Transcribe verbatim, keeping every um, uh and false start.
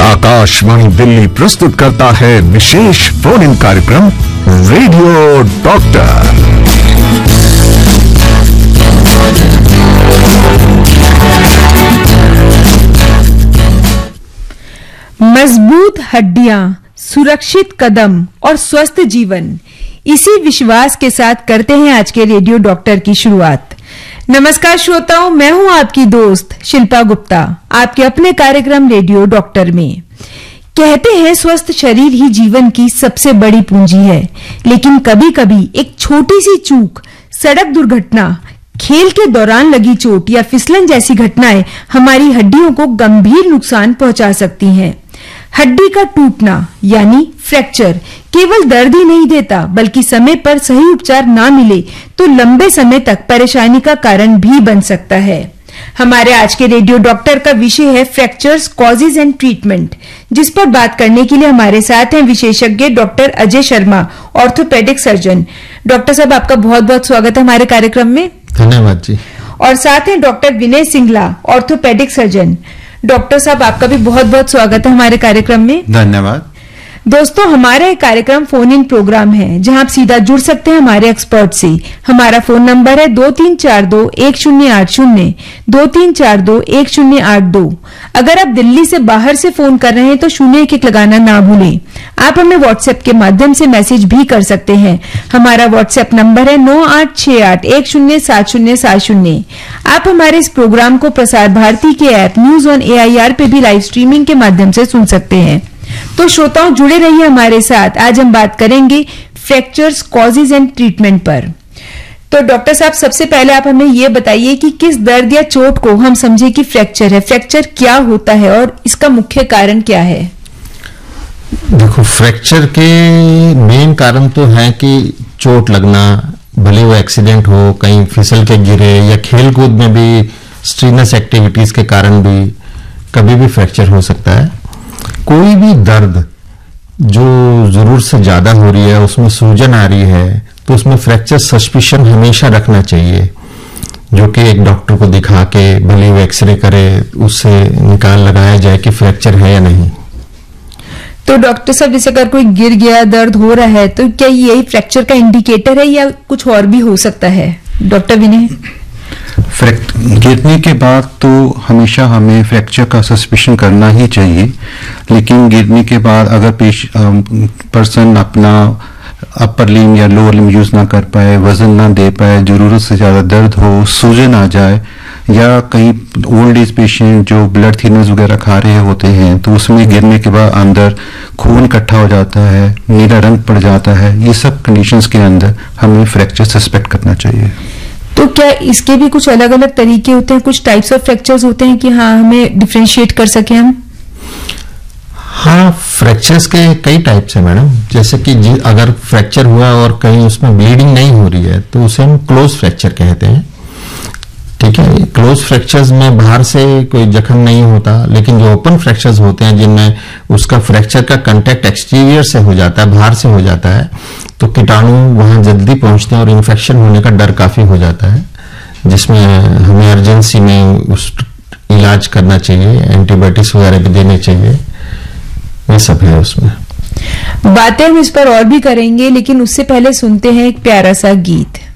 आकाशवाणी दिल्ली प्रस्तुत करता है विशेष फोन इन कार्यक्रम रेडियो डॉक्टर। मजबूत हड्डियां, सुरक्षित कदम और स्वस्थ जीवन, इसी विश्वास के साथ करते हैं आज के रेडियो डॉक्टर की शुरुआत। नमस्कार श्रोताओं, मैं हूं आपकी दोस्त शिल्पा गुप्ता, आपके अपने कार्यक्रम रेडियो डॉक्टर में। कहते हैं स्वस्थ शरीर ही जीवन की सबसे बड़ी पूंजी है, लेकिन कभी-कभी एक छोटी सी चूक, सड़क दुर्घटना, खेल के दौरान लगी चोट या फिसलन जैसी घटनाएं हमारी हड्डियों को गंभीर नुकसान पहुंचा सकती हैं। हड्डी का टूटना यानी फ्रैक्चर केवल दर्द ही नहीं देता, बल्कि समय पर सही उपचार ना मिले तो लंबे समय तक परेशानी का कारण भी बन सकता है। हमारे आज के रेडियो डॉक्टर का विषय है फ्रैक्चर्स, कॉजेज एंड ट्रीटमेंट, जिस पर बात करने के लिए हमारे साथ हैं विशेषज्ञ doctor Ajay Sharma, orthopaedic surgeon. Doctor साहब, आपका बहुत बहुत स्वागत है हमारे कार्यक्रम में। धन्यवाद जी। और साथ हैं डॉक्टर विनय सिंगला, ऑर्थोपेडिक सर्जन। डॉक्टर साहब, आपका भी बहुत बहुत स्वागत है हमारे कार्यक्रम में। धन्यवाद। दोस्तों, हमारा एक कार्यक्रम फोन इन प्रोग्राम है जहां आप सीधा जुड़ सकते हैं हमारे एक्सपर्ट से। हमारा फोन नंबर है दो तीन चार दो एक शून्य आठ शून्य दो तीन चार दो एक शून्य आठ दो। अगर आप दिल्ली से बाहर से फोन कर रहे हैं तो शून्य एक एक लगाना ना भूलें। आप हमें व्हाट्सएप के माध्यम से मैसेज भी कर सकते हैं। हमारा व्हाट्सएप नंबर है नौ आठ छह आठ एक शून्य सात शून्य सात शून्य। आप हमारे इस प्रोग्राम को प्रसार भारती के app news on A I R पे भी लाइव स्ट्रीमिंग के माध्यम से सुन सकते हैं। तो श्रोताओं, जुड़े रहिए हमारे साथ। आज हम बात करेंगे फ्रैक्चर्स, कॉजेज एंड ट्रीटमेंट पर। तो डॉक्टर साहब, सबसे पहले आप हमें ये बताइए कि किस दर्द या चोट को हम समझे कि फ्रैक्चर है। फ्रैक्चर क्या होता है और इसका मुख्य कारण क्या है? देखो, फ्रैक्चर के मेन कारण तो है कि चोट लगना, भले वो एक्सीडेंट हो, कहीं फिसल के गिरे या खेल कूद में भी स्ट्रीनस एक्टिविटीज के कारण भी कभी भी फ्रैक्चर हो सकता है। कोई भी दर्द जो जरूरत से ज्यादा हो रही है, उसमें सूजन आ रही है, तो उसमें फ्रैक्चर सस्पिशन हमेशा रखना चाहिए, जो कि एक डॉक्टर को दिखा के भले वो एक्सरे करे, उससे निकाल लगाया जाए कि फ्रैक्चर है या नहीं। तो डॉक्टर साहब, जैसे अगर कोई गिर गया, दर्द हो रहा है, तो क्या यही फ्रैक्चर का इंडिकेटर है या कुछ और भी हो सकता है? डॉक्टर विनय। गिरने के बाद तो हमेशा हमें फ्रैक्चर का सस्पिशन करना ही चाहिए, लेकिन गिरने के बाद अगर पर्सन अपना अपर लिम या लोअर लिम यूज ना कर पाए, वजन ना दे पाए, जरूरत से ज्यादा दर्द हो, सूजन आ जाए, या कहीं ओल्ड एज पेशेंट जो ब्लड थिनर्स वगैरह खा रहे होते हैं, तो उसमें गिरने के बाद अंदर खून इकट्ठा हो जाता है, नीला रंग पड़ जाता है, ये सब कंडीशंस के अंदर हमें फ्रैक्चर सस्पेक्ट करना चाहिए। तो क्या इसके भी कुछ अलग अलग तरीके होते हैं, कुछ टाइप्स ऑफ फ्रैक्चर्स होते हैं कि हाँ हमें डिफरेंशिएट कर सके हम? हाँ, फ्रैक्चर्स के कई टाइप्स हैं मैडम। जैसे कि अगर फ्रैक्चर हुआ और कहीं उसमें ब्लीडिंग नहीं हो रही है तो उसे हम क्लोज फ्रैक्चर कहते हैं। ठीक है, क्लोज फ्रैक्चर्स में बाहर से कोई जख्म नहीं होता, लेकिन जो ओपन फ्रैक्चर्स होते हैं जिनमें उसका फ्रैक्चर का कांटेक्ट एक्सटीरियर से हो जाता है, बाहर से हो जाता है, तो कीटाणु वहां जल्दी पहुंचते हैं और इन्फेक्शन होने का डर काफी हो जाता है, जिसमें हमें अर्जेंसी में उस इलाज करना चाहिए, एंटीबायोटिक्स वगैरह भी देने चाहिए। ये सब है उसमें। बातें हम इस पर और भी करेंगे, लेकिन उससे पहले सुनते हैं एक प्यारा सा गीत।